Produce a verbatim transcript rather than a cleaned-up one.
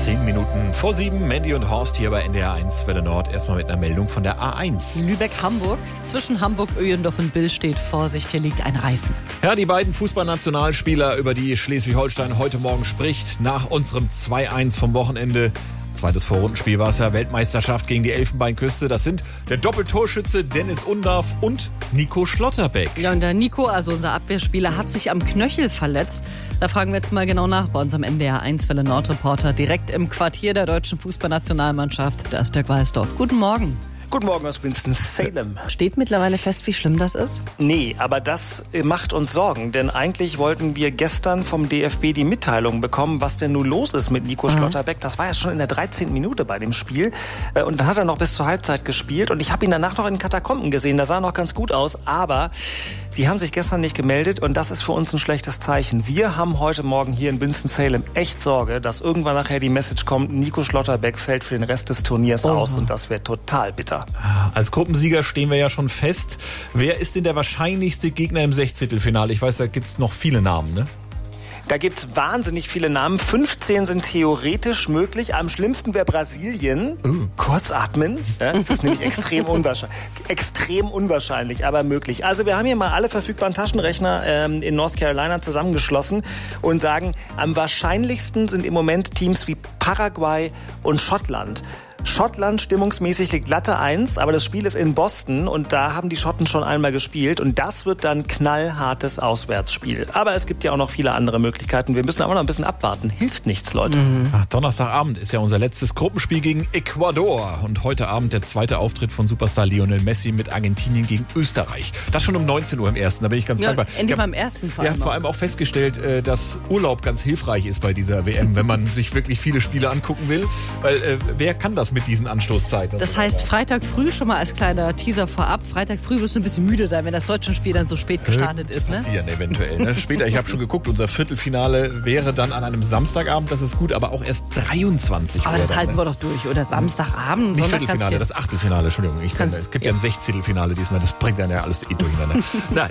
Zehn Minuten vor sieben, Mandy und Horst hier bei N D R eins Welle Nord. Erstmal mit einer Meldung von der A eins. Lübeck-Hamburg. Zwischen Hamburg, Öhendorf und Bill steht Vorsicht, hier liegt ein Reifen. Ja, die beiden Fußballnationalspieler, über die Schleswig-Holstein heute Morgen spricht, nach unserem zwei eins vom Wochenende. Zweites Vorrundenspiel war es ja, Weltmeisterschaft gegen die Elfenbeinküste. Das sind der Doppeltorschütze Dennis Undarf und Nico Schlotterbeck. Ja, und der Nico, also unser Abwehrspieler, hat sich am Knöchel verletzt. Da fragen wir jetzt mal genau nach bei unserem N D R eins Welle Nord Reporter direkt im Quartier der deutschen Fußballnationalmannschaft. Da ist der Gweisdorf. Guten Morgen. Guten Morgen aus Winston-Salem. Steht mittlerweile fest, wie schlimm das ist? Nee, aber das macht uns Sorgen, denn eigentlich wollten wir gestern vom D F B die Mitteilung bekommen, was denn nun los ist mit Nico mhm. Schlotterbeck. Das war ja schon in der dreizehnten Minute bei dem Spiel und dann hat er noch bis zur Halbzeit gespielt und ich habe ihn danach noch in den Katakomben gesehen, da sah er noch ganz gut aus, aber die haben sich gestern nicht gemeldet und das ist für uns ein schlechtes Zeichen. Wir haben heute Morgen hier in Winston-Salem echt Sorge, dass irgendwann nachher die Message kommt, Nico Schlotterbeck fällt für den Rest des Turniers oh. aus und das wäre total bitter. Als Gruppensieger stehen wir ja schon fest. Wer ist denn der wahrscheinlichste Gegner im Sechzehntelfinale? Ich weiß, da gibt es noch viele Namen, ne? Da gibt's wahnsinnig viele Namen. fünfzehn sind theoretisch möglich. Am schlimmsten wäre Brasilien. Uh. Kurz atmen. Ja, das ist nämlich extrem unwahrscheinlich. Extrem unwahrscheinlich, aber möglich. Also wir haben hier mal alle verfügbaren Taschenrechner ähm, in North Carolina zusammengeschlossen und sagen, am wahrscheinlichsten sind im Moment Teams wie Paraguay und Schottland. Schottland stimmungsmäßig liegt Latte eins, aber das Spiel ist in Boston und da haben die Schotten schon einmal gespielt und das wird dann knallhartes Auswärtsspiel. Aber es gibt ja auch noch viele andere Möglichkeiten. Wir müssen aber noch ein bisschen abwarten. Hilft nichts, Leute. Mhm. Ach, Donnerstagabend ist ja unser letztes Gruppenspiel gegen Ecuador und heute Abend der zweite Auftritt von Superstar Lionel Messi mit Argentinien gegen Österreich. Das schon um neunzehn Uhr im ersten, da bin ich ganz ja, dankbar. Endlich beim ersten vor allem. Ja, vor allem auch festgestellt, dass Urlaub ganz hilfreich ist bei dieser W M, wenn man sich wirklich viele Spiele angucken will, weil äh, wer kann das mit diesen Anstoßzeiten? Das heißt, Freitag früh schon mal als kleiner Teaser vorab. Freitag früh wirst du ein bisschen müde sein, wenn das Deutschlandspiel dann so spät gestartet ist. Ne? Passieren eventuell. Ne? Später, ich habe schon geguckt, unser Viertelfinale wäre dann an einem Samstagabend, das ist gut, aber auch erst dreiundzwanzig Uhr. Aber das dann, halten ne? wir doch durch. Oder Samstagabend. Nicht Viertelfinale, das Achtelfinale, Entschuldigung. Ich kann, es gibt ja, ja ein Sechzehntelfinale diesmal, das bringt dann ja alles eh durcheinander. Na,